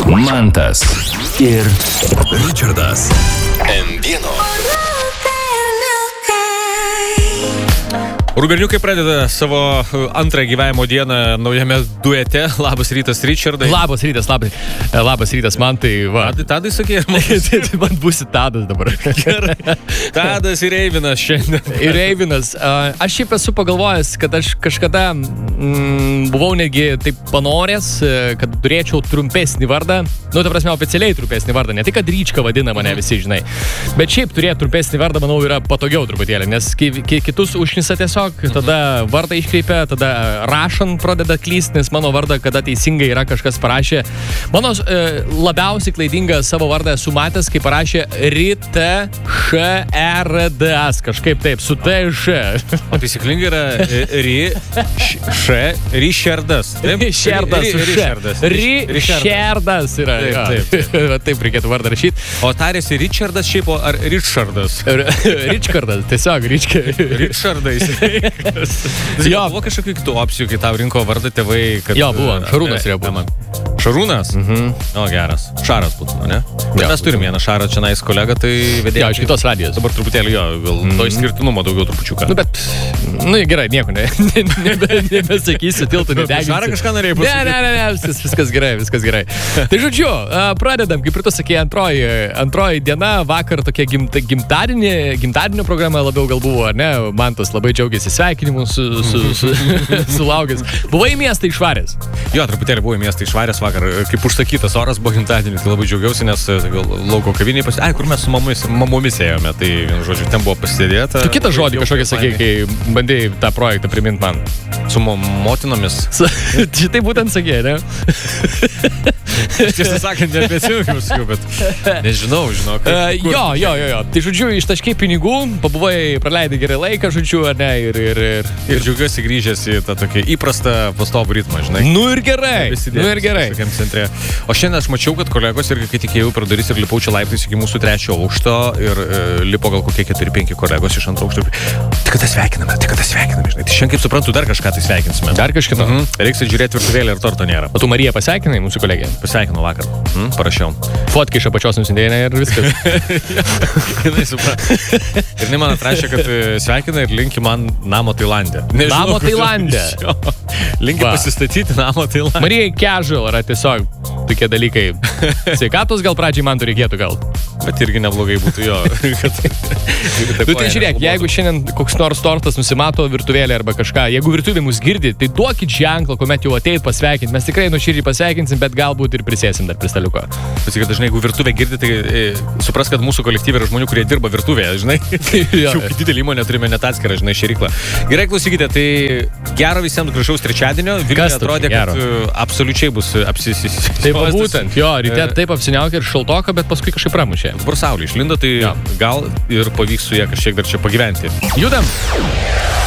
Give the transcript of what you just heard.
Mantas ir Richardas. M1. Rūberniukai pradeda savo antrą gyvenimo dieną naujame duete. Labas rytas, Richardai. Labas rytas, man tai va. Tadai sakė, Man būsi Tadas dabar. Gerai. Tadas ir Eivinas šiandien. Ir Eivinas. Aš šiaip esu pagalvojęs, kad aš kažkada buvau netgi taip panoręs, kad turėčiau trumpesnį vardą. Nu, ta prasme, oficialiai trumpesnį vardą. Ne tik, kad Ryčka vadina mane visi, žinai. Bet šiaip turėti trumpesnį vardą, manau, yra patogiau truputėlį, nes kitus užnisa tiesiog. Tada vardą iškreipia, tada rašant pradeda klysti, nes mano vardą, kada teisingai yra kažkas parašė. Mano labiausiai klaidingą savo vardą esu matęs, kai parašė Rita Šerdas, kažkaip taip, su T ir Š. O taisyklingai yra Richardas. Richardas yra. Taip reikėtų vardą rašyti. O tarėsi Richardas šiaip, ar Richardas? Richardas, tiesiog Richardais. Jo, buvo kažkokių kitų opcijų, kai tau rinko vardą tėvai, kad... Jo, buvo. Šarūnas yra buvo. Šarūnas? O, geras. Šaras būtų, ne? Mes turim vieną Šarą čia nais kolegą, tai vedėjai. Jo, iš kitos radijos. Dabar truputėlį jo, gal to išskirtinumo daugiau trupučiuką. Nu, bet, gerai, nieko nebesakysiu, tiltų nedeginsiu. Šarą kažką norėjai pasakyti? Ne, viskas gerai. Tai žodžiu, pradedam, kaip ir tu sakei, antroji diena, vakar tokia gimtadienio programa labiau gal buvo, ar ne? Mantas labai džiaugiasi sveikinimu sulaukęs. Buvai į miestą išvaręs? Jo, truputėlį buvau į miestą išvaręs vakar, kaip užsakytas oras buvo gimtadienį, tai labai džiaugiausi, nes lauko kaviniai kur mes su mamomis ėjome, tai vienu žodžiu, ten buvo pasėdėta. Tu kitą žodį kažkokią sakei, kai bandėjai tą projektą primint man. Su motinomis. Šitai būtent sakė, ne? Tiesą sakant, nebeatsimenu, bet nežinau, žinok. Jo. Tai žodžiu, ištaškiai pinigų, pabuvai, praleidai gerai laiką, žodžiu, ar ne, ir džiaugiuosi grįžęs į tą tokį įprastą pastovų ritmą, žinai. Nu ir gerai. Centre. O šiandien aš mačiau, kad kolegos irgi, kai tik ėjau per duris ir lipau čia laiptais iki mūsų 3 aukšto ir lipo gal kokie 4-5 kolegos iš 2 aukšto. Tik kada sveikiname, žinai. Tai šiandien, kaip suprantu, dar kažką tai sveikinsime. Dar kažką. Reiks žiūrėti virtuvėlę ir torto nėra. O tu Mariją pasveikinai, mūsų kolegė? Pasveikinu vakar. Parašiau. Fotkai iš apačios nusidėjai ir viskas. Jinai suprato. Ir jinai man atrašė, kad sveikina ir linki man namo Tailande. Namo Tailande. Linki pasistatyti namo Tailande. Marijai casual yra tiesiog tokie dalykai. Sveikatos gal pradžiai man to reikėtų gal. Bet irgi neblogai būtų jo. Tu tai žiūrėk, jeigu šiandien koks nors tortas nusimato virtuvėlė arba kažką, jeigu virtuvė mus girdi, tai duokit ženklą, kuomet jau ateit pasveikinti. Mes tikrai nuoširdžiai pasveikinsim, bet galbūt ir prisėsim dar prie staliuko. Pasakyk, kad dažnai, jeigu virtuvė girdi, tai supras, kad mūsų kolektyve yra žmonių, kurie dirba virtuvėje, žinai. Šiaip didelį įmonę turime net atskirą, žinai, šėryklą. Gerai, klausykite, tai gero visiems gražaus trečiadienio. Vilniuje atrodė, kad absoliučiai bus apsisisęs. Taip, būtent, jo, ryte taip apsiniaukia ir šaltoka, bet paskui kažkaip pramušė. Dabar saulė išlindo, tai gal ir pavyks su ją kažkiek dar čia pagyventi. Judam!